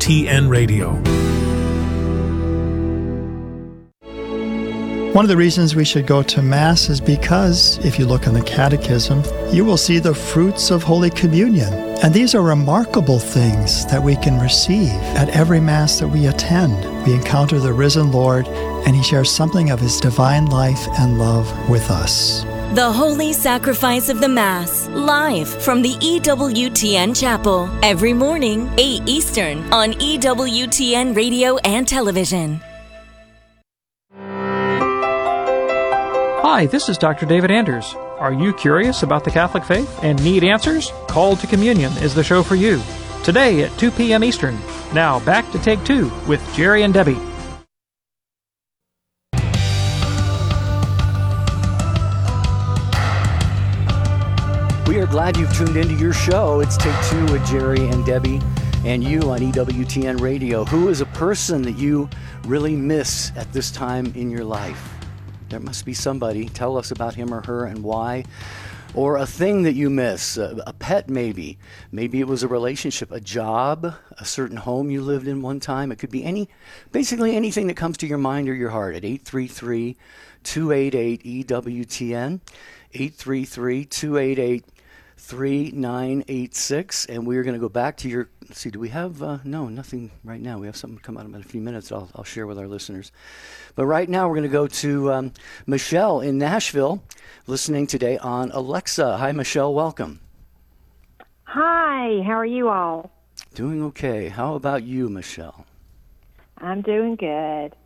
EWTN Radio. One of the reasons we should go to Mass is because, if you look in the Catechism, you will see the fruits of Holy Communion. And these are remarkable things that we can receive at every Mass that we attend. We encounter the risen Lord, and He shares something of His divine life and love with us. The Holy Sacrifice of the Mass, live from the EWTN Chapel, every morning, 8 Eastern, on EWTN Radio and Television. Hi, this is Dr. David Anders. Are you curious about the Catholic faith and need answers? Called to Communion is the show for you. Today at 2 p.m. Eastern. Now back to Take Two with Jerry and Debbie. We are glad you've tuned into your show. It's Take Two with Jerry and Debbie and you on EWTN Radio. Who is a person that you really miss at this time in your life? There must be somebody. Tell us about him or her and why. Or a thing that you miss, a pet maybe. Maybe it was a relationship, a job, a certain home you lived in one time. It could be basically anything that comes to your mind or your heart at 833-288-EWTN, 833-288-3986. And we're going to go back to your, let's see, do we have, no, nothing right now. We have something come out in a few minutes I'll share with our listeners. But right now we're going to go to Michelle in Nashville, listening today on Alexa. Hi, Michelle. Welcome. Hi. How are you all? Doing okay. How about you, Michelle? I'm doing good.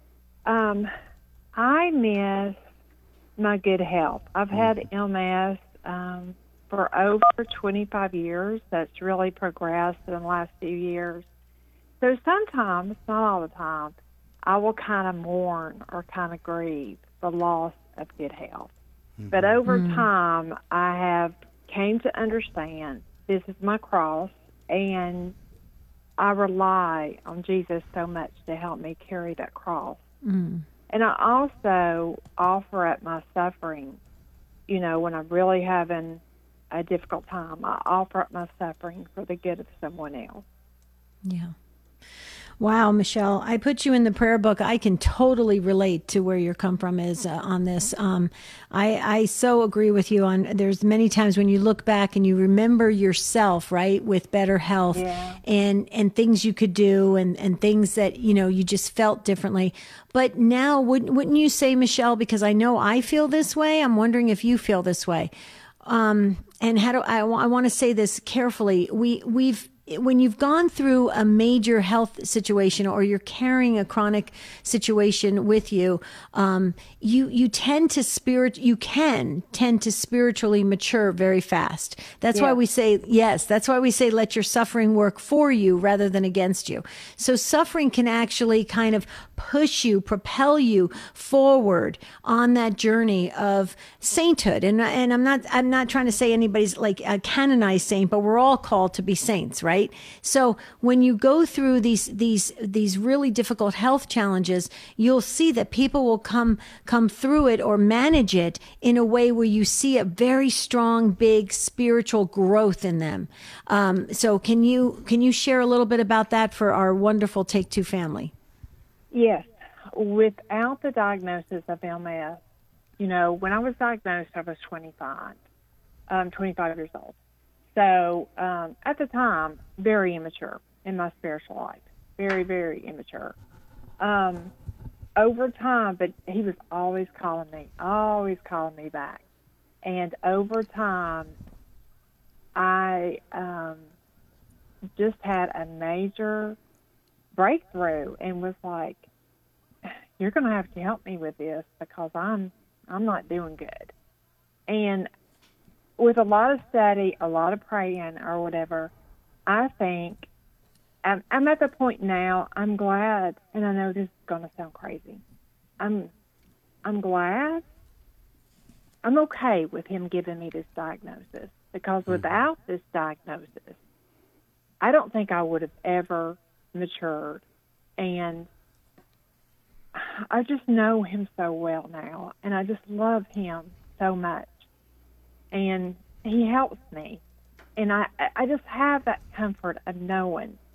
I miss my good health. I've had MS for over 25 years. That's really progressed in the last few years. So sometimes, not all the time, I will kind of mourn or kind of grieve the loss of good health. Mm-hmm. But over time, I have came to understand this is my cross, and I rely on Jesus so much to help me carry that cross. Mm. And I also offer up my suffering. You know, when I'm really having a difficult time, I offer up my suffering for the good of someone else. Yeah. Wow, Michelle, I put you in the prayer book. I can totally relate to where your come from is on this. I so agree with you on, there's many times when you look back and you remember yourself, right, with better health and things you could do and things that, you know, you just felt differently. But now, wouldn't you say, Michelle, because I know I feel this way, I'm wondering if you feel this way. And how do I want to say this carefully. When you've gone through a major health situation or you're carrying a chronic situation with you, you can tend to spiritually mature very fast. That's why we say, let your suffering work for you rather than against you. So suffering can actually kind of push you, propel you forward on that journey of sainthood. And I'm not trying to say anybody's like a canonized saint, but we're all called to be saints, right? So when you go through these really difficult health challenges, you'll see that people will come through it or manage it in a way where you see a very strong, big spiritual growth in them. So can you share a little bit about that for our wonderful Take Two family? Yes. Without the diagnosis of MS, you know, when I was diagnosed, I was 25 years old. So at the time, very immature in my spiritual life, very, very immature. Over time, but he was always calling me back. And over time, I just had a major breakthrough and was like, you're going to have to help me with this because I'm not doing good. And with a lot of study, a lot of praying or whatever, I think I'm at the point now, I'm glad, and I know this is going to sound crazy. I'm glad. I'm okay with him giving me this diagnosis because without this diagnosis, I don't think I would have ever matured. And I just know him so well now, and I just love him so much. And he helps me. And I just have that comfort of knowing